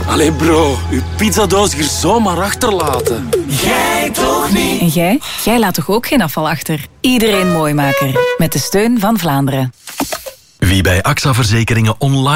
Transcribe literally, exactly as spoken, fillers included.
Allee bro, uw pizzadoos hier zomaar achterlaten. Jij toch niet? En jij? Jij laat toch ook geen afval achter? Iedereen Mooimaker. Met de steun van Vlaanderen. Wie bij A X A Verzekeringen online